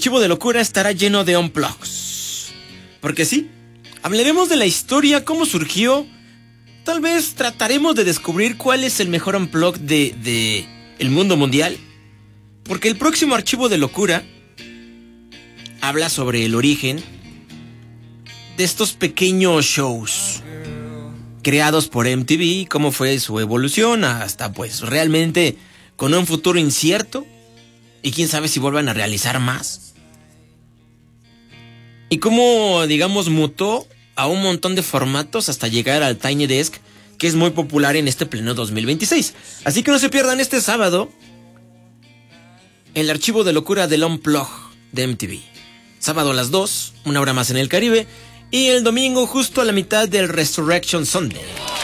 archivo de locura estará lleno de unplugs. Porque sí, hablaremos de la historia, cómo surgió. Tal vez trataremos de descubrir cuál es el mejor unplug de el mundo mundial. Porque el próximo archivo de locura habla sobre el origen de estos pequeños shows creados por MTV, cómo fue su evolución hasta pues realmente con un futuro incierto y quién sabe si vuelvan a realizar más. Y cómo, digamos, mutó a un montón de formatos hasta llegar al Tiny Desk, que es muy popular en este pleno 2026. Así que no se pierdan este sábado el archivo de locura del Unplug de MTV. Sábado a las 2, una hora más en el Caribe. Y el domingo justo a la mitad del Resurrection Sunday.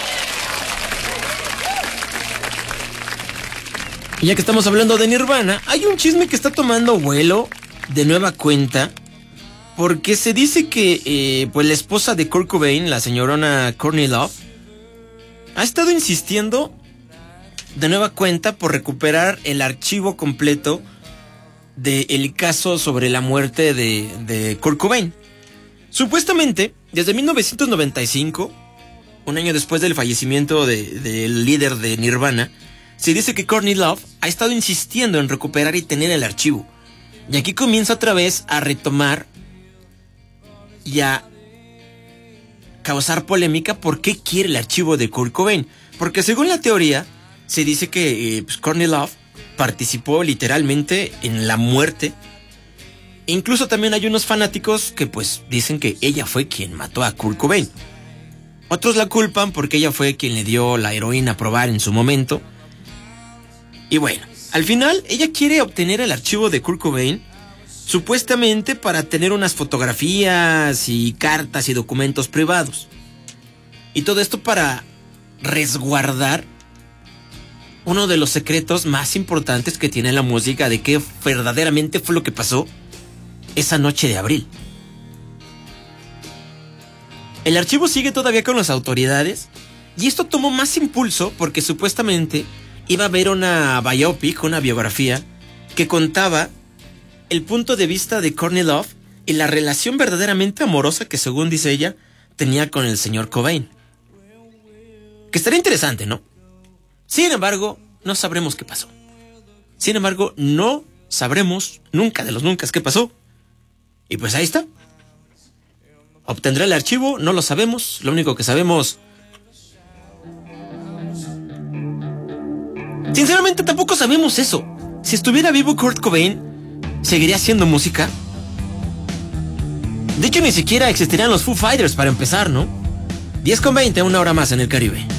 Y ya que estamos hablando de Nirvana, hay un chisme que está tomando vuelo de nueva cuenta. Porque se dice que pues la esposa de Kurt Cobain, la señorona Courtney Love, ha estado insistiendo de nueva cuenta por recuperar el archivo completo del caso sobre la muerte de Kurt Cobain. Supuestamente, desde 1995, un año después del fallecimiento del líder de Nirvana, se dice que Courtney Love ha estado insistiendo en recuperar y tener el archivo. Y aquí comienza otra vez a retomar y a causar polémica por qué quiere el archivo de Kurt Cobain. Porque según la teoría, se dice que Courtney Love participó literalmente en la muerte. Incluso también hay unos fanáticos que pues dicen que ella fue quien mató a Kurt Cobain. Otros la culpan porque ella fue quien le dio la heroína a probar en su momento. Y bueno, al final ella quiere obtener el archivo de Kurt Cobain, supuestamente para tener unas fotografías y cartas y documentos privados. Y todo esto para resguardar uno de los secretos más importantes que tiene la música de qué verdaderamente fue lo que pasó esa noche de abril. El archivo sigue todavía con las autoridades y esto tomó más impulso porque supuestamente iba a haber una biopic, una biografía que contaba el punto de vista de Courtney Love y la relación verdaderamente amorosa que, según dice ella, tenía con el señor Cobain. Que estaría interesante, ¿no? Sin embargo, no sabremos qué pasó. Sin embargo, no sabremos nunca de los nunca qué pasó. Y pues ahí está. ¿Obtendrá el archivo? No lo sabemos. Lo único que sabemos... Sinceramente tampoco sabemos eso. Si estuviera vivo Kurt Cobain, ¿seguiría haciendo música? De hecho, ni siquiera existirían los Foo Fighters para empezar, ¿no? 10:20, una hora más en el Caribe.